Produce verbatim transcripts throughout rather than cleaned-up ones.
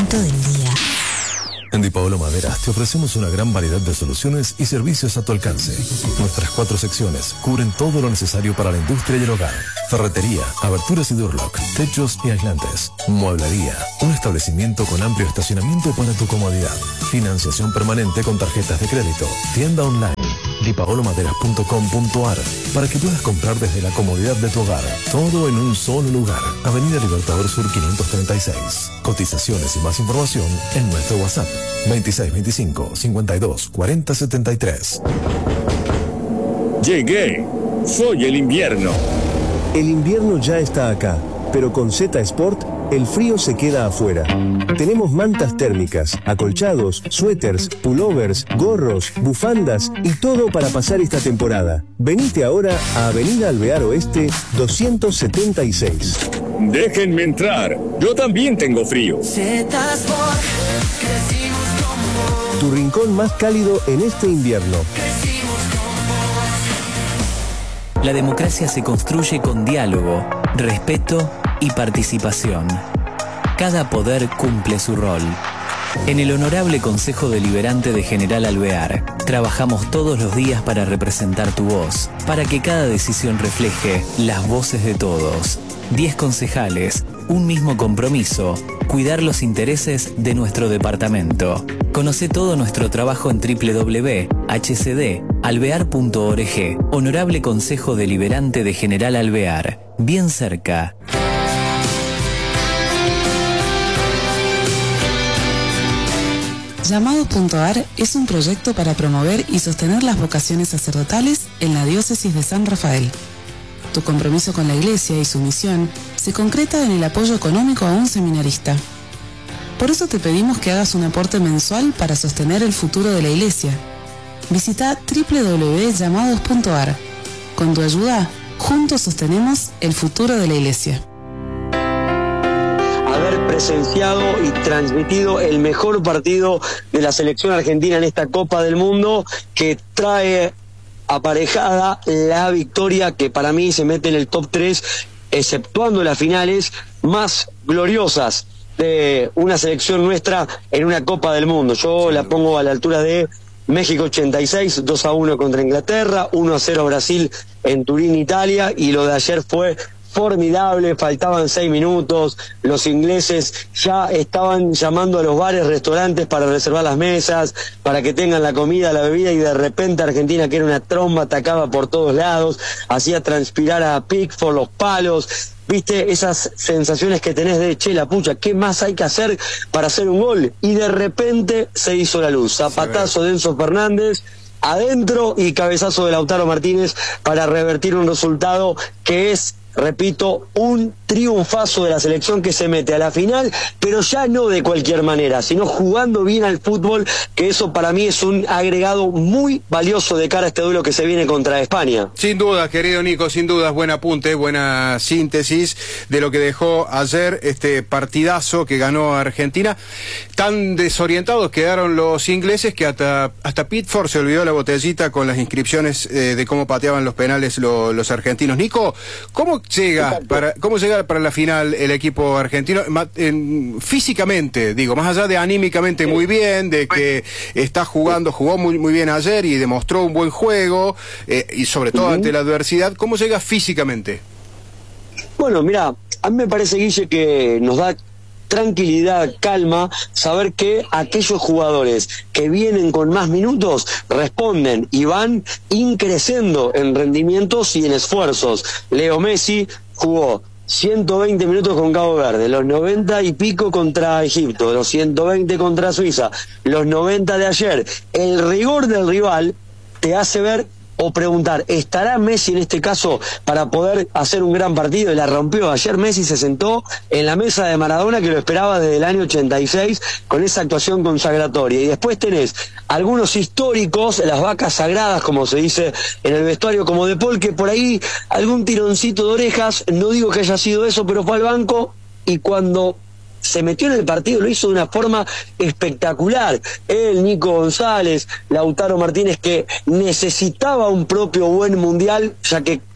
momento del día. En Di Paolo Maderas te ofrecemos una gran variedad de soluciones y servicios a tu alcance. Nuestras cuatro secciones cubren todo lo necesario para la industria y el hogar. Ferretería, aberturas y Durlock, techos y aislantes. Mueblería, un establecimiento con amplio estacionamiento para tu comodidad. Financiación permanente con tarjetas de crédito. Tienda online, di paolo maderas punto com punto a r, para que puedas comprar desde la comodidad de tu hogar. Todo en un solo lugar. Avenida Libertador Sur quinientos treinta y seis. Cotizaciones y más información en nuestro WhatsApp veintiséis veinticinco cincuenta y dos cuarenta setenta y tres. Llegué. Soy el invierno. El invierno ya está acá, pero con Z Sport el frío se queda afuera. Tenemos mantas térmicas, acolchados, suéteres, pullovers, gorros, bufandas y todo para pasar esta temporada. Venite ahora a Avenida Alvear Oeste doscientos setenta y seis. Déjenme entrar. Yo también tengo frío. Z Sport, crecimos con vos. Tu rincón más cálido en este invierno. Crecimos con vos. La democracia se construye con diálogo, respeto y participación. Cada poder cumple su rol. En el Honorable Consejo Deliberante de General Alvear, trabajamos todos los días para representar tu voz, para que cada decisión refleje las voces de todos. Diez concejales, un mismo compromiso, cuidar los intereses de nuestro departamento. Conoce todo nuestro trabajo en doble u doble u doble u punto h c d alvear punto org. Honorable Consejo Deliberante de General Alvear. Bien cerca. Llamados punto a r es un proyecto para promover y sostener las vocaciones sacerdotales en la diócesis de San Rafael. Tu compromiso con la Iglesia y su misión se concreta en el apoyo económico a un seminarista. Por eso te pedimos que hagas un aporte mensual para sostener el futuro de la Iglesia. Visita doble u doble u doble u punto llamados punto a r. Con tu ayuda, juntos sostenemos el futuro de la Iglesia. Haber presenciado y transmitido el mejor partido de la selección argentina en esta Copa del Mundo, que trae aparejada la victoria que para mí se mete en el top tres, exceptuando las finales más gloriosas de una selección nuestra en una Copa del Mundo. Yo la pongo a la altura de México ochenta y seis, dos a uno contra Inglaterra, uno a cero Brasil en Turín, Italia, y lo de ayer fue formidable. Faltaban seis minutos, los ingleses ya estaban llamando a los bares, restaurantes para reservar las mesas, para que tengan la comida, la bebida, y de repente Argentina, que era una tromba, atacaba por todos lados, hacía transpirar a Pickford, los palos. Viste esas sensaciones que tenés de, che, la pucha, ¿qué más hay que hacer para hacer un gol? Y de repente se hizo la luz. Zapatazo de Enzo Fernández adentro y cabezazo de Lautaro Martínez para revertir un resultado que es, repito, un triunfazo de la selección, que se mete a la final, pero ya no de cualquier manera, sino jugando bien al fútbol, que eso para mí es un agregado muy valioso de cara a este duelo que se viene contra España. Sin duda, querido Nico, sin dudas, buen apunte, buena síntesis de lo que dejó ayer este partidazo que ganó Argentina. Tan desorientados quedaron los ingleses que hasta, hasta Pickford se olvidó la botellita con las inscripciones eh, de cómo pateaban los penales lo, los argentinos. Nico, ¿cómo llega para cómo llega para la final el equipo argentino? En, físicamente, digo, más allá de anímicamente muy bien, de que está jugando, jugó muy, muy bien ayer y demostró un buen juego, eh, y sobre todo uh-huh. ante la adversidad, ¿cómo llega físicamente? Bueno, mira, a mí me parece, Guille, que nos da tranquilidad, calma, saber que aquellos jugadores que vienen con más minutos responden y van increciendo en rendimientos y en esfuerzos. Leo Messi jugó ciento veinte minutos con Cabo Verde, los noventa y pico contra Egipto, los ciento veinte contra Suiza, los noventa de ayer. El rigor del rival te hace ver o preguntar, ¿estará Messi en este caso para poder hacer un gran partido? Y la rompió. Ayer Messi se sentó en la mesa de Maradona, que lo esperaba desde el año ochenta y seis, con esa actuación consagratoria. Y después tenés algunos históricos, las vacas sagradas, como se dice en el vestuario, como De Paul, que por ahí algún tironcito de orejas, no digo que haya sido eso, pero fue al banco, y cuando se metió en el partido lo hizo de una forma espectacular. Él, Nico González, Lautaro Martínez, que necesitaba un propio buen mundial, ya que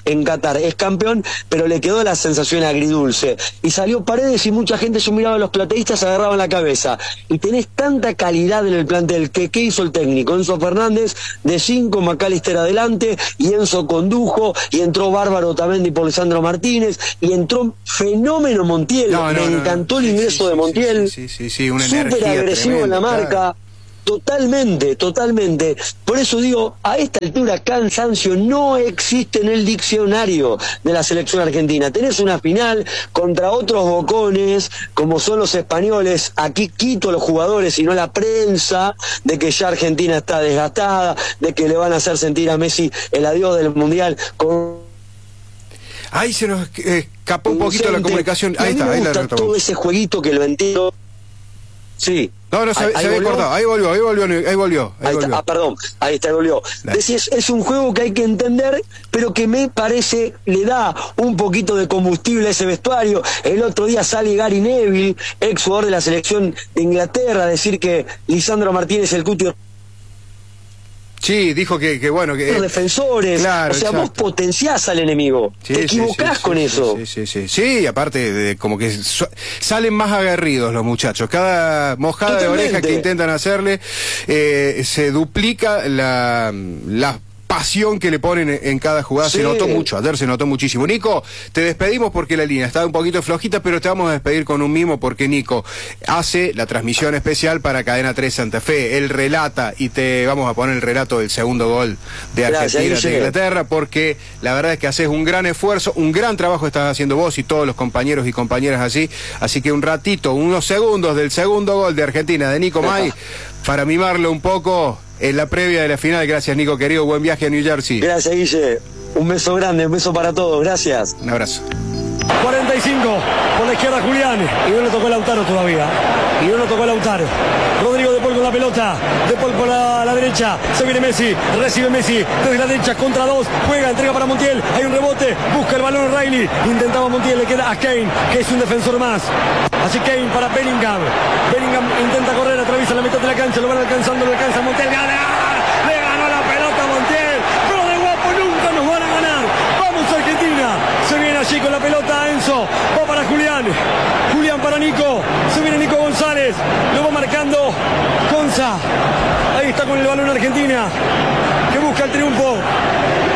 en Qatar. Es campeón, pero le quedó la sensación agridulce. Y salió Paredes y mucha gente, yo miraba a los plateístas, agarraban la cabeza. Y tenés tanta calidad en el plantel, que ¿qué hizo el técnico? Enzo Fernández, de cinco, McAllister adelante, y Enzo condujo, y entró Bárbaro Otamendi por Lisandro Martínez, y entró fenómeno Montiel. No, no, Me no, encantó no. el Sí, ingreso sí, de sí, Montiel. Sí, sí, sí, sí, una súper energía agresivo tremenda, en la marca. claro. Totalmente, totalmente. Por eso digo, a esta altura cansancio no existe en el diccionario de la selección argentina. Tenés una final contra otros bocones, como son los españoles. Aquí quito a los jugadores y no la prensa, de que ya Argentina está desgastada, de que le van a hacer sentir a Messi el adiós del Mundial con... Ahí se nos escapó un poquito la comunicación. Ahí Y a mí está, me ahí la gusta retomamos. todo ese jueguito que lo entiendo. Sí. No, no, se, Ahí- se ahí había volvió. cortado. Ahí volvió, ahí volvió, ahí volvió. Ahí Ahí volvió. está, ah, perdón, ahí está, volvió. Dale. Decís, es un juego que hay que entender, pero que me parece le da un poquito de combustible a ese vestuario. El otro día sale Gary Neville, ex jugador de la selección de Inglaterra, a decir que Lisandro Martínez el Cuti Sí, dijo que, que bueno, que... los defensores, Claro, o sea, vos exacto. potenciás al enemigo, Sí, te sí, equivocás sí, con sí, eso. Sí, sí, sí, sí. Sí, aparte de como que su- salen más aguerridos los muchachos. Cada mojada Totalmente. de oreja que intentan hacerle, eh, se duplica la, la pasión que le ponen en, en cada jugada. Sí. Se notó mucho, ayer se notó muchísimo. Nico, te despedimos porque la línea está un poquito flojita, pero te vamos a despedir con un mimo porque Nico hace la transmisión especial para Cadena tres Santa Fe. Él relata y te vamos a poner el relato del segundo gol de Gracias, Argentina, de Guille. Inglaterra, porque la verdad es que haces un gran esfuerzo, un gran trabajo estás haciendo vos y todos los compañeros y compañeras así. Así que un ratito, unos segundos del segundo gol de Argentina de Nico May, para mimarlo un poco en la previa de la final. Gracias, Nico, querido. Buen viaje a New Jersey. Gracias, Guille. Un beso grande, un beso para todos. Gracias. Un abrazo. cuarenta y cinco por la izquierda Julián y no le tocó a Lautaro todavía y no le tocó a Lautaro. Rodrigo De Paul con la pelota, De Paul por la, la derecha, se viene Messi, recibe Messi desde la derecha contra dos, juega, entrega para Montiel, hay un rebote, busca el balón Riley, intentaba Montiel, le queda a Kane, que es un defensor más. Así Kane para Bellingham, Bellingham intenta correr, atraviesa la mitad de la cancha, lo van alcanzando, lo alcanza Montiel, gana, le ganó la pelota a Montiel, pero de guapo nunca nos van a ganar. Vamos Argentina, se viene allí con la pelota Enzo, va para Julián, Julián para Nico, se viene Nico González, lo va marcando Gonza, ahí está con el balón Argentina, que busca el triunfo,